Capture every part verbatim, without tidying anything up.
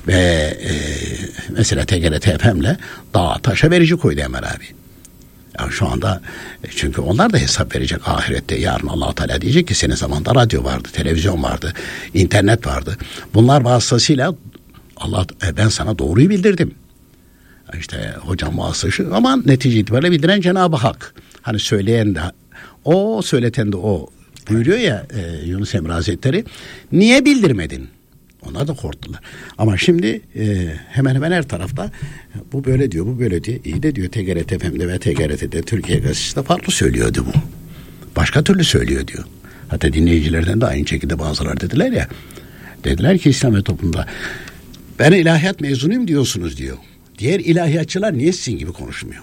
Ve e, mesela T G R T F M'le dağa taşa verici koydu Ömer abi. Yani şu anda çünkü onlar da hesap verecek ahirette. Yarın Allah Teala diyecek ki senin zamanında radyo vardı, televizyon vardı, internet vardı. Bunlar vasıtasıyla Allah ben sana doğruyu bildirdim. İşte hocam vasıtası ama netice itibariyle bildiren Cenab-ı Hak. Hani söyleyen de o, söyleten de o buyuruyor ya e, Yunus Emre Hazretleri. Niye bildirmedin? Onlar da korktular. Ama şimdi e, hemen hemen her tarafta bu böyle diyor, bu böyle diyor. İyi de diyor T G R T F M'de ve T G R T'de Türkiye Gazetesi'nde farklı söylüyordu bu. Başka türlü söylüyor diyor. Hatta dinleyicilerden de aynı şekilde bazıları dediler ya. Dediler ki İslam toplumunda ben ilahiyat mezunuyum diyorsunuz diyor. Diğer ilahiyatçılar niye sizin gibi konuşmuyor?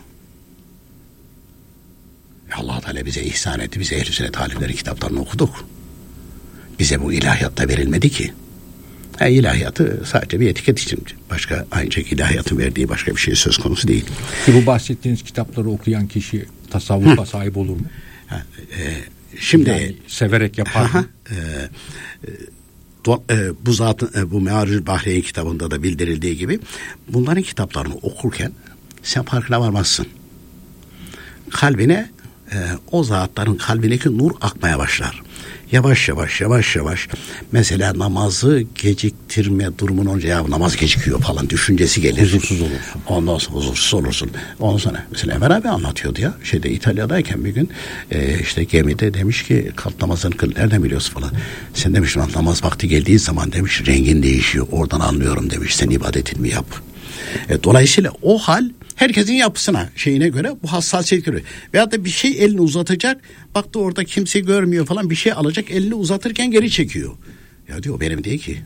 Allah Teala bize ihsan etti. Biz Ehl-i Sünnet alimleri kitaplarını okuduk. Bize bu ilahiyatta verilmedi ki. Ha, ilahiyatı sadece bir etiket için. Başka aynı şekilde ilahiyatın verdiği başka bir şey söz konusu değil. Ki bu bahsettiğiniz kitapları okuyan kişi tasavvufa sahip olur mu? Ha, e, şimdi yani severek yapar mı? E, e, do, e, bu zatın e, bu Me'aricül Bahreyn kitabında da bildirildiği gibi bunların kitaplarını okurken sen farkına varmazsın. Kalbine e, o zatların kalbindeki nur akmaya başlar. Yavaş yavaş yavaş yavaş mesela namazı geciktirme durumun olunca ya namaz gecikiyor falan düşüncesi gelir. Huzursuz olursun. Ondan sonra huzursuz olursun. Ondan sonra mesela Ömer abi anlatıyordu ya şeyde İtalya'dayken bir gün e, işte gemide demiş ki kalk namazını kıl. Nereden biliyorsun falan. Sen demiş namaz vakti geldiği zaman demiş rengin değişiyor. Oradan anlıyorum demiş sen ibadetini yap. E, dolayısıyla o hal herkesin yapısına şeyine göre bu hassasiyet görüyor. Veyahut da bir şey elini uzatacak baktı orada kimse görmüyor falan bir şey alacak elini uzatırken geri çekiyor. Ya diyor benim değil ki.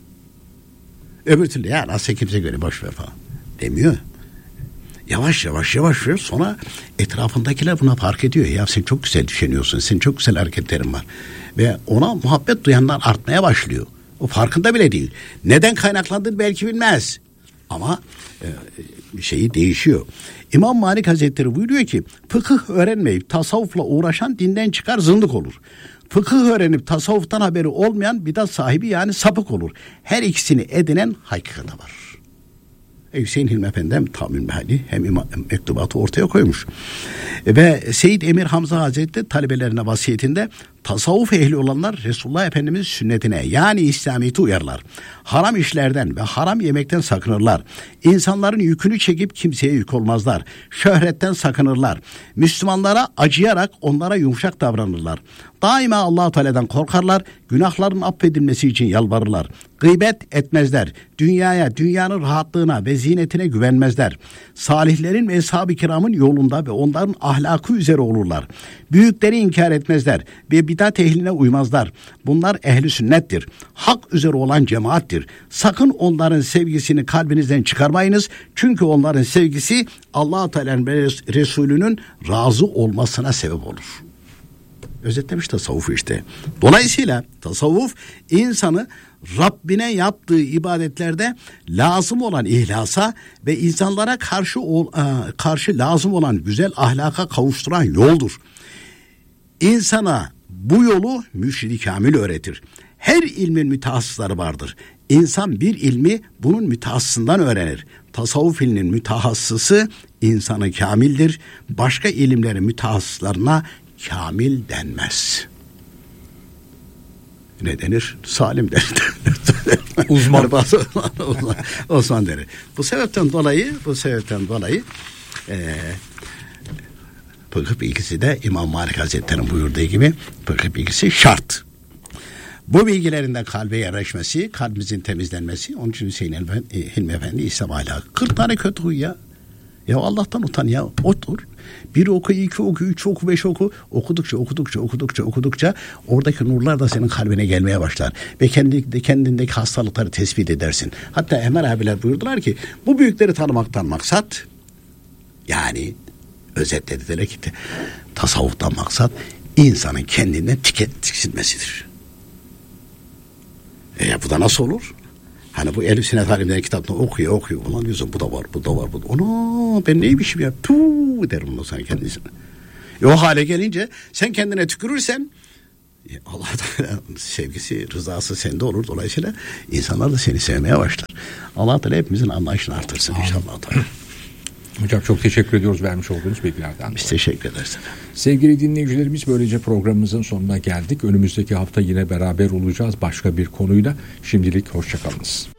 Öbür türlü ya nasıl kimse görüyor boş ver falan demiyor. Yavaş yavaş yavaş yavaş sonra etrafındakiler buna fark ediyor. Ya sen çok güzel düşünüyorsun. Senin çok güzel hareketlerin var. Ve ona muhabbet duyanlar artmaya başlıyor. O farkında bile değil. Neden kaynaklandığını belki bilmez. Ama e, şeyi değişiyor. İmam Malik Hazretleri buyuruyor ki fıkıh öğrenmeyip tasavvufla uğraşan dinden çıkar zındık olur. Fıkıh öğrenip tasavvuftan haberi olmayan bidat sahibi yani sapık olur. Her ikisini edinen hakikate var. E, Hüseyin Hilmi Efendi hem Tamil Mehalli hem imam, mektubatı ortaya koymuş. E, ve Seyyid Emir Hamza Hazretleri talebelerine vasiyetinde tasavvuf ehli olanlar Resulullah Efendimiz'in sünnetine yani İslamiyet'e uyarlar. Haram işlerden ve haram yemekten sakınırlar. İnsanların yükünü çekip kimseye yük olmazlar. Şöhretten sakınırlar. Müslümanlara acıyarak onlara yumuşak davranırlar. Daima Allah-u Teala'dan korkarlar. Günahların affedilmesi için yalvarırlar. Gıybet etmezler. Dünyaya, dünyanın rahatlığına ve zinetine güvenmezler. Salihlerin ve eshab-ı kiramın yolunda ve onların ahlakı üzere olurlar. Büyükleri inkar etmezler ve bidat ehline uymazlar. Bunlar ehli sünnettir. Hak üzere olan cemaattir. Sakın onların sevgisini kalbinizden çıkarmayınız. Çünkü onların sevgisi Allah-u Teala'nın ve Resulünün razı olmasına sebep olur. Özetlemiş tasavvufu işte. Dolayısıyla tasavvuf insanı Rabbine yaptığı ibadetlerde lazım olan ihlasa ve insanlara karşı karşı lazım olan güzel ahlaka kavuşturan yoldur. İnsana bu yolu mürşid-i kamil öğretir. Her ilmin mütehassısları vardır. İnsan bir ilmi bunun mütehassısından öğrenir. Tasavvuf ilminin mütehassısı insanı kamildir. Başka ilimlerin mütehassıslarına kamil denmez. Ne denir? Salim denir. Uzman. Uzman, uzman denir. Bu sebepten dolayı, bu sebepten dolayı e, fıkıh bilgisi de İmam Malik Hazretleri'nin buyurduğu gibi fıkıh bilgisi şart. Bu bilgilerin de kalbe yerleşmesi, kalbimizin temizlenmesi. Onun için Hüseyin Hilmi Efendi İslam ahlakı. kırk tane kötü huy ya. Ya Allah'tan utan ya. Otur. Bir oku, iki oku, üç oku, beş oku. Okudukça, okudukça, okudukça, okudukça oradaki nurlar da senin kalbine gelmeye başlar. Ve kendi, kendindeki hastalıkları tespit edersin. Hatta Ömer abiler buyurdular ki bu büyükleri tanımaktan maksat yani özetle dediler ki tasavvuftan maksat insanın kendinden tiksinmesidir. E bu da nasıl olur? Hani bu Ehl-i Sünnet alimleri kitapta okuyor okuyor. Ulan diyorsun bu da var bu da var. Bu da. Ona ben neymişim ya? Puuu derim ondan sonra kendisine. E o hale gelince sen kendine tükürürsen Allah Teala sevgisi, rızası sende olur. Dolayısıyla insanlar da seni sevmeye başlar. Allah Teala hepimizin anlayışını artırsın inşallah. Hocam çok teşekkür ediyoruz vermiş olduğunuz bilgilerden. Biz teşekkür ederiz. Sevgili dinleyicilerimiz, böylece programımızın sonuna geldik. Önümüzdeki hafta yine beraber olacağız başka bir konuyla. Şimdilik hoşça kalınız.